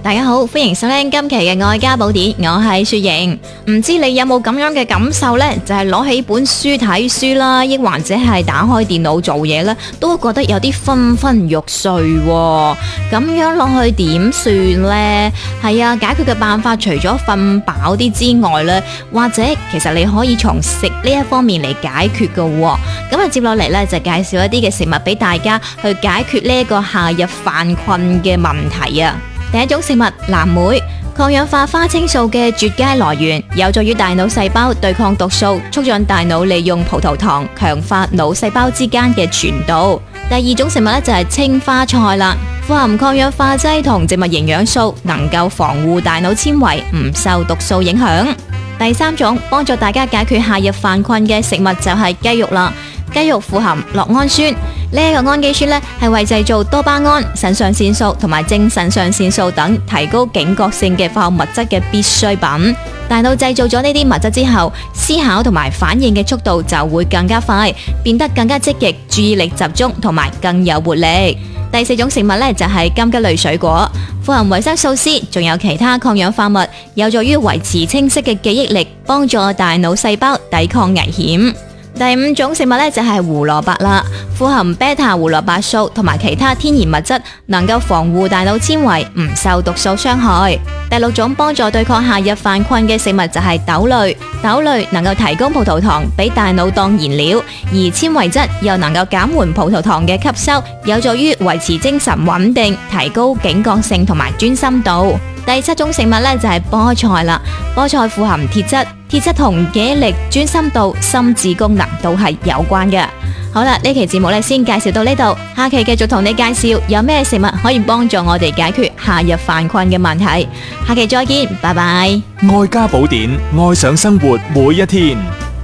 大家好，歡迎收聽今期嘅愛家寶典，我係雪瑩。唔知你有冇咁樣嘅感受呢？就係攞起本書睇書啦，亦或者係打開電腦做嘢呢，都會覺得有啲昏昏欲睡喎。咁樣落去點算呢？係啊，解決嘅辦法除咗瞓飽啲之外呢，或者其實你可以從食呢一方面嚟解決㗎喎。咁啊，接落嚟呢，就介紹一啲嘅食物俾大家去解決呢一個夏日犯困嘅問題啊。第一種食物藍莓，抗氧化花青素嘅絕佳來源，有助於大腦細胞對抗毒素，促進大腦利用葡萄糖，強化腦細胞之間嘅傳導。第二種食物呢，就係青花菜啦，富含抗氧化劑同植物營養素，能夠防護大腦纖維唔受毒素影響。第三種幫助大家解決夏日犯困嘅食物就係雞肉啦。雞肉富含酪氨酸，呢一個氨基酸呢係為製造多巴胺、腎上腺素同埋正腎上腺素等提高警覺性嘅化學物質嘅必需品。大腦製造咗呢啲物質之後，思考同埋反應嘅速度就會更加快，變得更加積極，注意力集中同埋更有活力。第四種食物呢，就係柑橘類水果，富含維生素 C， 仲有其他抗氧化物，有助於維持清晰嘅記憶力，幫助大腦細胞抵抗危險。第五種食物呢，就係胡蘿蔔啦，富含 β 胡蘿蔔素同埋其他天然物質，能夠防護大腦纖維唔受毒素傷害。第六種幫助對抗夏日犯困嘅食物就係豆類，豆類能夠提供葡萄糖俾大腦當燃料，而纖維質又能夠減緩葡萄糖嘅吸收，有助於維持精神穩定，提高警覺性同埋專心度。第七種食物呢，就係菠菜啦，菠菜富含鐵質，鐵質同記憶力、專心度、心智功能都係有關嘅。好啦，呢期節目呢先介紹到呢度，下期繼續同你介紹有咩食物可以幫助我哋解決夏日犯困嘅問題。下期再見，拜拜。 愛家寶典，愛上生活每一天。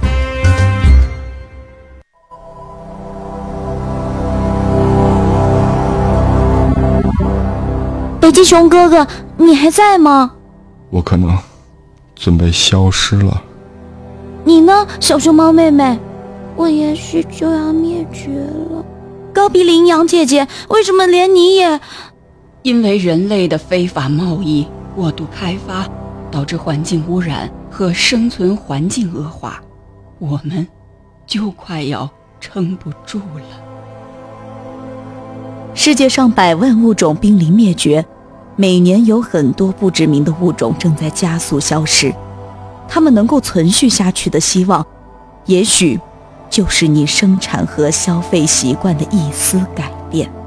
北极熊哥哥，你还在吗？ 我可能准备消失了。 你呢，小熊猫妹妹？我也许就要灭绝了。高鼻羚羊姐姐，为什么连你也…… 因为人类的非法贸易、过度开发，导致环境污染和生存环境恶化，我们就快要撑不住了。 世界上100万物种濒临灭绝，每年有很多不知名的物种正在加速消失，它们能够存续下去的希望，也许就是你生产和消费习惯的一丝改变。